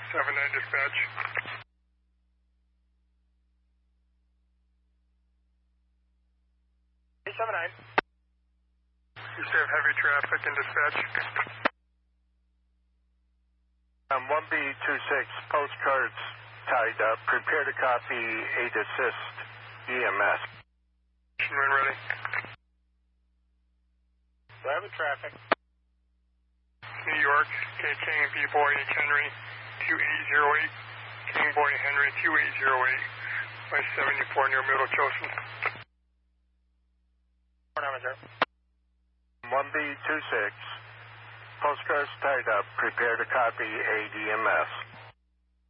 79 dispatch. Hey, 79. You still have heavy traffic in dispatch. 1B26, postcards tied up. Prepare to copy 8 assist EMS. When ready. Driving traffic. New York, K. King, B-Boy, H. Henry, 2808. King Boy Henry, 2808. By 74 near Middle Joseph. 490. 1B26, postcards tied up. Prepare to copy 8 EMS.